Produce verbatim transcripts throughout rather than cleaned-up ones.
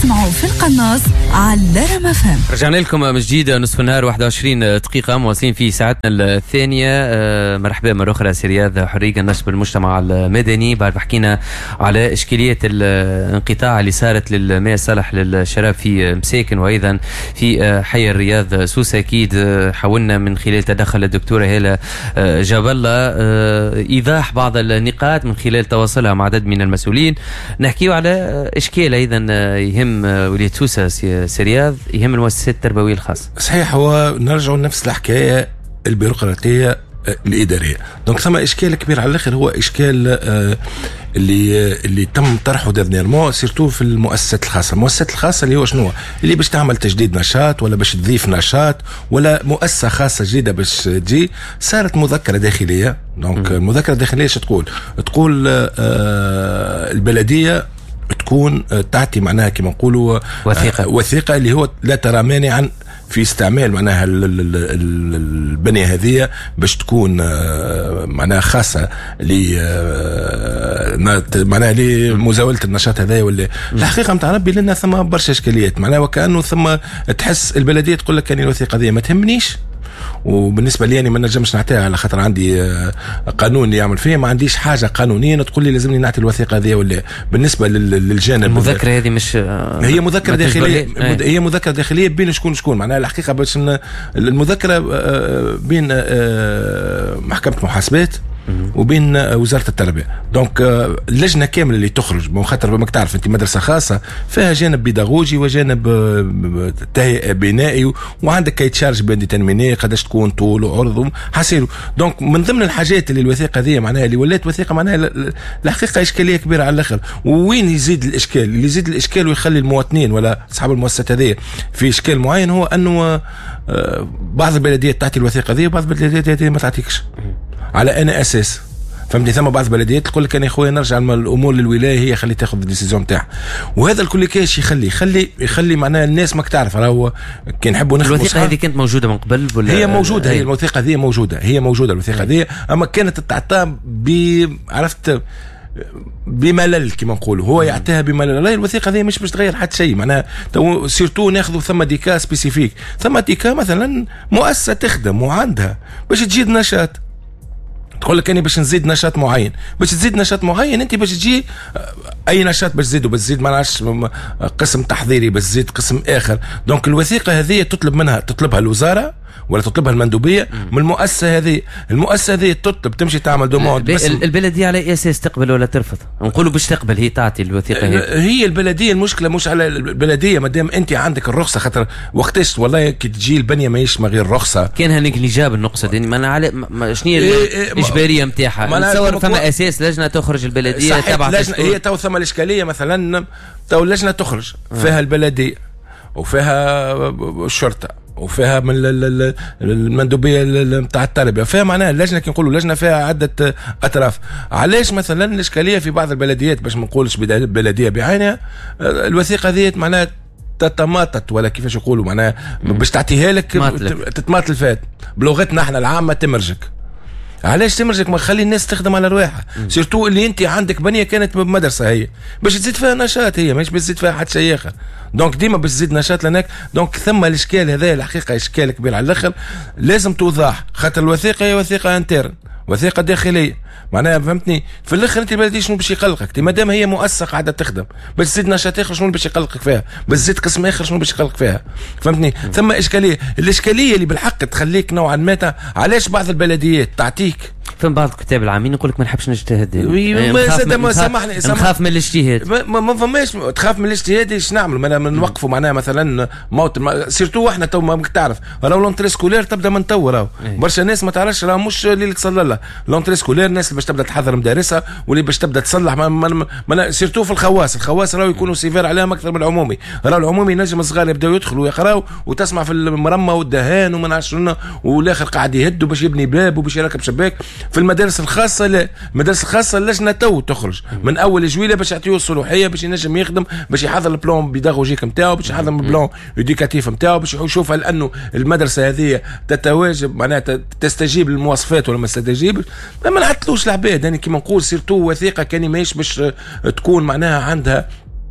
تسمعوا في القناص على رما فهم. رجعنا لكم من جديد نصف النهار واحد وعشرين دقيقة مواصلين في ساعتنا الثانية. مرحبا مرة أخرى سي رياض حريق النشط بالمجتمع المدني. بعد ما حكينا على إشكالية الانقطاع اللي صارت للماء الصالح للشراب في مساكن وأيضا في حي الرياض سوسة، أكيد حاولنا من خلال تدخل الدكتورة هالة جاب الله إيضاح بعض النقاط من خلال تواصلها مع عدد من المسؤولين. نحكيه على إشكال أيضا يهم ولاية سوسة سي رياض، يهم المؤسسات التربوية الخاصة. صحيح، هو نرجع لنفس الحكاية البيروقراطية الإدارية. دونك ثم إشكال كبير على الآخر، هو إشكال آه اللي اللي تم طرحه ديرنييرمون سيرتو في المؤسسات الخاصة. المؤسسات الخاصة اللي هو شنو؟ اللي باش تعمل تجديد نشاط ولا باش تضيف نشاط ولا مؤسسة خاصة جديدة باش تجي. صارت مذكرة داخلية. دونك المذكرة الداخلية شو تقول؟ تقول آه البلدية تكون تعطي معناها كما نقولوا وثيقة وثيقة اللي هو لا ترى مانعا في استعمال معناها البنية هذه باش تكون معناها خاصة ل معناها لمزاولة النشاط هذا. ولا الحقيقة متاع ربي لنا ثم برشا إشكاليات معناها، وكأنه ثم تحس البلدية تقول لك كان الوثيقة هذه ما تهمنيش، وبالنسبه لي يعني ما نجمش نعطيها على خاطر عندي قانون اللي يعمل فيه، ما عنديش حاجه قانونيه تقول لي لازمني نعطي الوثيقه هذه. ولا بالنسبه للجانب المذكره هذه مش هي مذكره داخليه، هي مذكره داخليه بين شكون شكون معناها الحقيقه باش المذكره بين محكمه محاسبات وبين وزارة التربية. دونك اللجنة كاملة اللي تخرج، من خاطر بمك تعرف انت مدرسة خاصة فيها جانب بيداغوجي وجانب تهيئة بنائي، وعندك كي تشارج بين ديترميني قداش تكون طول وعرض حسيل. دونك من ضمن الحاجات اللي الوثيقة هذه معناها اللي ولات وثيقة معناها الحقيقة إشكالية كبيرة على الآخر. وين يزيد الإشكال؟ اللي يزيد الإشكال ويخلي المواطنين ولا أصحاب المؤسسات هذه في إشكال معين هو أنه بعض البلديات تعطي الوثيقة هذه وبعض البلديات هذه ما تعطيكش على أنا أساس. فهمتني؟ ثم بعض البلديات تقول لك انا يا خويا نرجع الامور للولايه هي خلي تاخذ الديسيزيون نتاعها. وهذا الكل كاش يخلي يخلي يخلي معناها الناس ما تعرف راهو كي نحبوا نخدموا. الوثيقه هذه كانت موجوده من قبل ولا هي موجوده؟ هي الوثيقه هذه موجوده، هي موجوده الوثيقه هذه، اما كانت تعطى ب عرفت بملل كما نقولوا، هو يعطيها بملل. لا، الوثيقه هذه مش باش تغير حتى شيء معناها. سيرتو ناخذوا ثم ديكا سبيسيفيك، ثم ديكا مثلا مؤسسه تخدم وعندها باش تجيد نشاط، تقول لك أنا باش نزيد نشاط معين، باش تزيد نشاط معين أنت باش تجي أي نشاط باش تزيده، باش تزيد ما نعرفش قسم تحضيري، باش تزيد قسم آخر. دونك الوثيقة هذه تطلب منها، تطلبها الوزارة ولا تطلبها المندوبية من المؤسسة هذه. المؤسسة هذه تطلب تمشي تعمل دوموند. البلدية على أي أساس تقبل ولا ترفض؟ نقولوا باش تقبل، هي تعطي الوثيقة هي. هي البلدية المشكلة مش على البلدية، مادام أنت عندك الرخصة. خاطر وقتاش والله كي تجي البنية ما يش ما غير رخصة كانها نجليجاب النقصة دي. ما أنا على شنو هي الإجبارية متاعها؟ نتصور فما أساس لجنة تخرج البلدية تبع لجنة. هي تو ثم الإشكالية مثلا تو لجنة تخرج فيها البلدية وفيها الشرطة وفيها من المندوبيه نتاع التربيه، فيها معناها اللجنه كي نقولوا لجنه فيها عده اطراف. علاش مثلا الاشكاليه في بعض البلديات باش ما نقولش بلديه بعينها الوثيقه هذه معناها تتماطط ولا كيفاش يقولوا معناها باش تعطيها لك تتماطل فات بلغتنا احنا العامه تمرجك. علاش تمرجك؟ ما خلي الناس تخدم على رواحها. سيرتو اللي انت عندك بنيه كانت بمدرسه هي باش تزيد فيها نشاط، هي مش باش تزيد فيها حتى شيء اخر. دونك ديما باش تزيد نشاط لهناك. دونك ثم الاشكال هذا الحقيقه اشكال كبير على الاخر لازم توضح. خاطر الوثيقه هي وثيقه انترن، وثيقه داخليه معناها. فهمتني؟ في الاخر انت البلديه شنو باش يقلقك؟ ما دام هي مؤسسه قاعده تخدم باش تزيد نشاط اخر شنو باش يقلقك فيها؟ باش تزيد قسم اخر شنو باش يقلقك فيها؟ فهمتني؟ ثم اشكاليه. الاشكاليه اللي بالحق تخليك نوعا ما علاش بعض البلديات تعطيك فين بعض الكتاب العامين يقول لك ما نحبش نجتهد. يعني نخاف من سامحني نخاف من الاجتهاد. ما, ما, ما فماش تخاف من الاجتهاد. ايش نعمل؟ ما نوقفوا معناها مثلا موت ما سيرتو احنا تو ما تعرف راهو لونتري سكولير تبدا من تو. راهو برشا ناس ما تعرفش راهو مش اللي تصلى لها لونتري سكولير، الناس اللي باش تبدا تحضر مدارسها واللي باش تبدا تصلح ما ما ما سيرتو في الخواص. الخواص راهو يكونوا سيفير عليهم اكثر من العمومي. راهو العمومي نجم الصغار يبداو يدخلوا ويقراوا وتسمع في المرمى والدهان وما نعرفش شنو، والاخر قاعد يهد وباش يبني باب وباش يركب شباك. في المدارس الخاصة لا، المدارس الخاصة اللجنة تو تخرج من أول جويلة باش يعطيوه الصلاحية باش ينجم يخدم، باش يحضر البلان بيداغوجيك نتاعو، باش يحضر البلان إديكاتيف نتاعو، باش يشوف هل أنه المدرسة هذه تتواجب معناتها تستجيب للمواصفات ولا ما تستجيبش. ما نعطلوش العباد يعني كيما نقول سيرتو وثيقة كان ماهيش باش تكون معناها عندها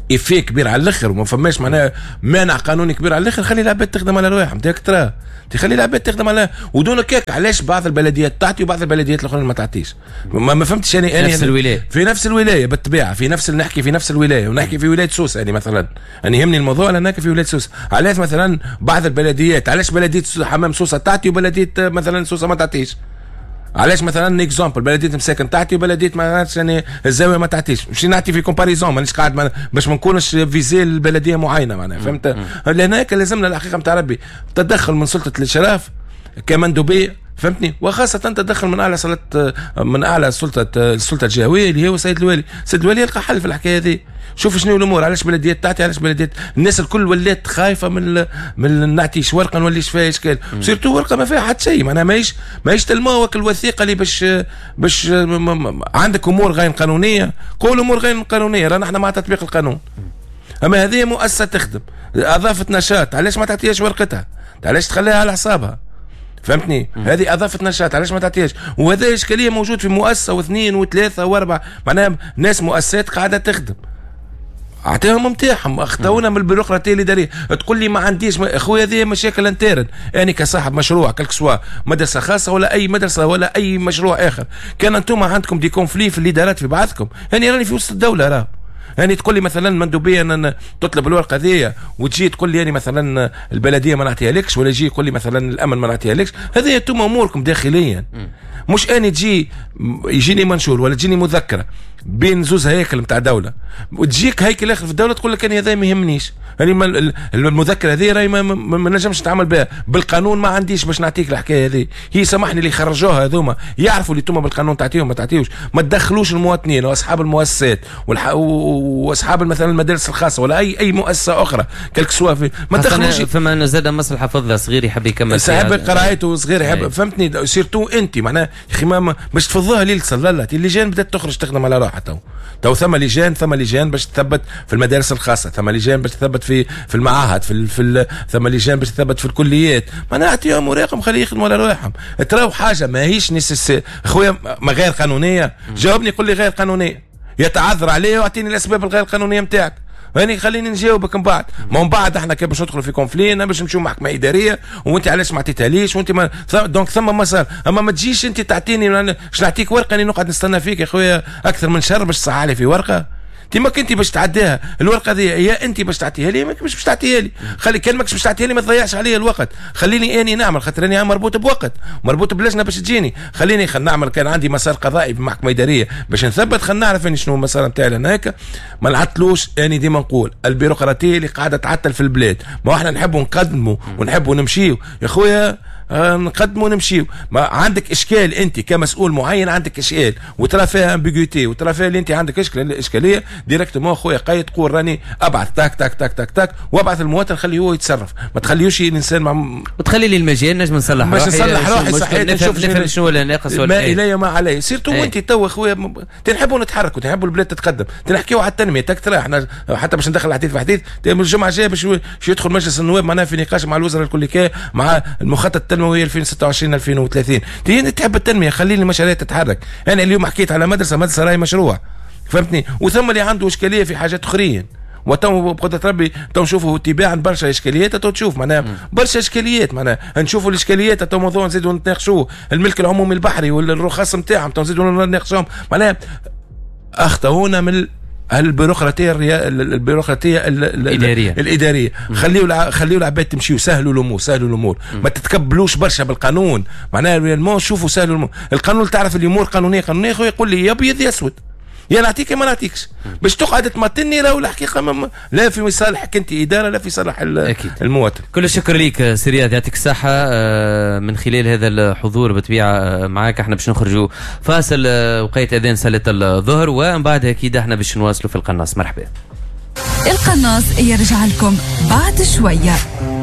إفيه كبير على الاخر وما فماش معناها مانع قانوني كبير على الاخر، خلي العباد تخدم على رواحهم ديك ترى تخلي العباد تخدم على ودون كيك. علاش بعض البلديات تعطي وبعض البلديات الاخرى ما تعطيش؟ ما, ما فهمتش يعني انا نفس الولايه في نفس الولايه بالطبيعه في نفس نحكي في نفس الولايه ونحكي في ولايه سوسه يعني مثلا انا يهمني الموضوع انا نحكي في ولايه سوسه. علاش مثلا بعض البلديات علاش بلديه حمام سوسه تعطي وبلديه مثلا سوسه ما تعطيش؟ علاش مثلا اكزامبل بلديه مساكن تعطي وبلديه ما يعني الزاويه ما تعطيش؟ مش نعطي في كومباريزون مانيش قاعد باش ما نكونش فيزي البلديه معينه معناها فهمت؟ لهناك لازمنا الحقيقه نتاع ربي تدخل من سلطه الاشراف كمندوبيه فهمتني، وخاصة تدخل من اعلى سلطة من اعلى سلطة السلطة الجهوية اللي هو سيد الوالي. سيد الوالي يلقى حل في الحكاية هذه. شوف شنو الامور، علاش بلديات تعطي علاش بلديات الناس الكل ولات خايفة من من نعطيش ورقة نوليش فيها اشكال، سيرتو ورقة ما فيها حتى شيء معناها ماهيش ماهيش تلموك الوثيقة اللي باش باش عندك امور غير قانونية، قول امور غير قانونية رانا احنا مع تطبيق القانون. اما هذه مؤسسة تخدم اضافت نشاط علاش ما تعطيهاش ورقتها؟ علاش تخليها على حسابها؟ فهمتني؟ هذه اضافت نشاط علاش ما تعطيهاش؟ وهذا اشكاليه موجود في مؤسسه واثنين وثلاثه واربعه معناها ناس مؤسسات قاعده تخدم اعطيهم نتاعهم اخطونا من البيروقراطيه الاداريه. تقول لي ما عنديش اخويا هذه مشاكل انترن. يعني كصاحب مشروع كلك سوا مدرسه خاصه ولا اي مدرسه ولا اي مشروع اخر كان انتم عندكم دي كونفلي في الادارات في بعضكم، يعني راني في وسط الدوله راه يعني تقول لي مثلا مندوبيه ان تطلب الورقه ذي وتجي تقول لي يعني مثلا البلديه ما نعطيها لكش ولا يجي يقول لي مثلا الامن ما نعطيها لكش. هذه انتم اموركم داخليا مش اني تجي يجيني منشور ولا تجيني مذكره بين زوز هيكل نتاع دوله وتجيك هيكل اخر في الدوله تقول لك انا هذا ما يهمنيش، يعني المذكره هذه راهي ما, ما نجمش نتعامل بها بالقانون، ما عنديش باش نعطيك الحكايه هذه. هي سامحني اللي خرجوها هذوما يعرفوا اللي انتم بالقانون تعطيهم ما تعطيوش، ما تدخلوش المواطنين واصحاب المؤسسات والح... واصحاب مثلا المدارس الخاصه ولا اي اي مؤسسه اخرى كلك سوا في ما تدخلوش. فما زاد مصلحه فضه صغير يحب يكمل صاحب قرايته صغير يحب فهمتني سيرتو انت معناها يا اخي ما باش تفضوها ليل صلى اللجان بدات تخرج تخدم على راحه تو تو ثم لجان ثم لجان باش تثبت في المدارس الخاصه، ثم لجان باش تثبت في في المعاهد في في ثم لجان باش تثبت في الكليات. ما نعطيهم وراقهم خليه يخدموا على رواحهم. تراو حاجه ماهيش نسيس خويا ما غير قانونيه، جاوبني قول لي غير قانونيه يتعذر عليه واعطيني الاسباب الغير قانونيه نتاعك يعني خليني نجاوبك من بعد. ما من بعد احنا كي باش ندخلوا في كونفلين باش نمشيو محكمه اداريه وانت علاش ما عطيتهاليش وانت ما دونك ثم مسار. اما ما تجيش انت تعطيني باش نعطيك ورقه اني نقعد نستنى فيك يا خويا اكثر من شهر باش تصح لي في ورقه. انت ما كنتي باش تعديها الورقه ذي يا انت باش تعطيها لي ماكش باش تعطيها لي. خلي كان ماكش باش تعطيها لي ما تضيعش عليا الوقت، خليني اني نعمل خاطر اني مربوط بوقت مربوط بلجنه باش تجيني. خليني خل نعمل كان عندي مسار قضائي بمحكمه اداريه باش نثبت خل نعرف اني شنو المسار نتاعي هناك. ما نعطلوش اني ديما نقول البيروقراطيه اللي قاعده تعطل في البلاد. ما احنا نحبوا نقدموا ونحبوا نمشيو يا خويا نقدموا ونمشيو. ما عندك اشكال انت كمسؤول معين عندك اشكال وترى فيها امبيغوتي وترى فيها اللي انت عندك اشكال اشكاليه ديريكتومون خويا قايد تقول راني ابعث تاك تاك تاك تاك تاك وابعث المواطن خليه هو يتصرف. ما تخليوش الانسان مع وتخلي لي المجال نجم نصلح روحي باش نصلح روحي صحيح نشوف نفهم شنو اللي ناقص ولا ما الي ما علي. سيرتو وانت تو خويا تنحبوا نتحركوا تنحبوا البلاد تتقدم تنحكيوا على التنميه تكثر. احنا حتى باش ندخل حديث في حديث الجمعه الجايه باش يدخل مجلس النواب معناها في نقاش مع الوزراء الكليكيه مع المخطط التنموي ألفين وستة وعشرين ألفين وثلاثين. تيجي تحب التنميه خلي المشاريع تتحرك. انا اليوم حكيت على مدرسه مدرسه راهي مشروع فهمتني وثم اللي عنده اشكاليه في حاجات اخرين وتو بقدرة ربي تو نشوفوا تباعا برشا اشكاليات تو تشوف معناها برشا اشكاليات معناها نشوفوا الاشكاليات تو موضوع نزيدوا نتناقشوه الملك العمومي البحري والرخص نتاعهم تو نزيدوا نناقشوهم معناها اخطونا من البيروقراطيه البيروقراطيه الاداريه الاداريه. خليوا خليوا العباد تمشيوا سهلوا الامور سهلوا الامور ما تتكبلوش برشا بالقانون معناها ما شوفوا سهلوا الامور. القانون تعرف الامور قانونيه قانونيه خويا يقول لي يا ابيض يا اسود يا نعطيك يا ما نعطيكش باش تقعد تمطني راهو الحقيقه لا في صالحك انت اداره لا في صالح المواطن. كل الشكر ليك سي رياض يعطيك الصحه. من خلال هذا الحضور بطبيعه معاك احنا باش نخرجوا فاصل وقيت اذان صلاه الظهر ومن بعد اكيد احنا باش نواصلوا في القناص. مرحبا. القناص يرجع لكم بعد شويه.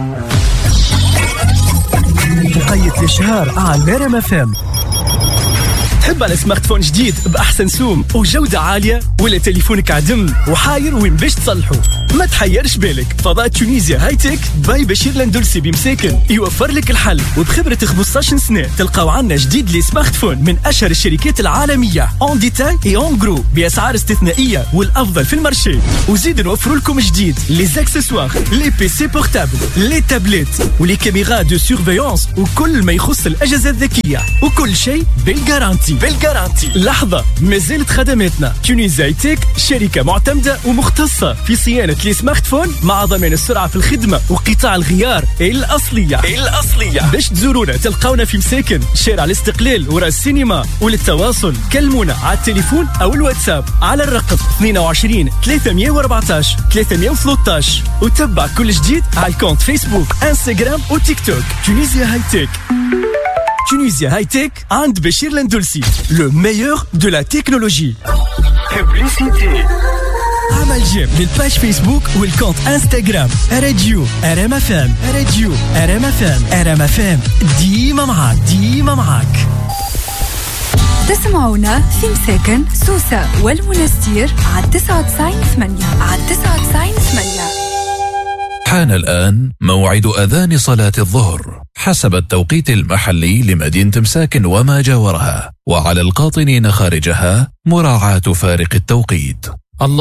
بقية الشهر على ريم اف ام. تحب على سمارت فون جديد بأحسن سوم وجودة عالية ولا تليفونك عدم وحاير وين باش تصلحه؟ ما تحيرش بالك، فضاء تونيزيا هاي تك باي بشير لندلسي بمساكن يوفر لك الحل، وبخبرة خمسطاش سنة تلقاو عنا جديد لي سمارت فون من أشهر الشركات العالمية اون ديتاي اي اون جرو بأسعار استثنائية والأفضل في المارشي. وزيد نوفروا لكم جديد لي زاكسسوار، لي بي سي بورتابل، لي تابلت ولي كاميرا دو سيرفيونس وكل ما يخص الأجهزة الذكية، وكل شيء بالجارانتي. بالجارانتي لحظة، مازالت خدماتنا. تونيزيا هاي تك شركة معتمدة ومختصة في صيانة لي سمارت فون مع ضمان السرعة في الخدمة وقطاع الغيار الأصلية. الأصلية باش تزورونا تلقاونا في مساكن شارع الاستقلال ورا السينما، وللتواصل كلمونا على التليفون أو الواتساب على الرقم اثنين وعشرين ثلاثمية وأربعتاش ثلاثمية وثلاثطاش، وتبع كل جديد على الكونت فيسبوك انستغرام وتيك توك. تونيزيا هاي تك. تونيزيا هاي تك عند بشير لندلسي، لو ميور دو لا تكنولوجي. ببليسيتي عمل جيم للباج فيسبوك والكونت انستغرام راديو ار ام اف ام. راديو ار ام اف ام. ار ام اف ام ديما معاك، ديما معاك. تسمعونا في مساكن سوسة والمنستير على تسعة وتسعين ثمانية على تسعة وتسعين ثمانية. حان الآن موعد أذان صلاة الظهر حسب التوقيت المحلي لمدينة مساكن وما جاورها، وعلى القاطنين خارجها مراعاة فارق التوقيت.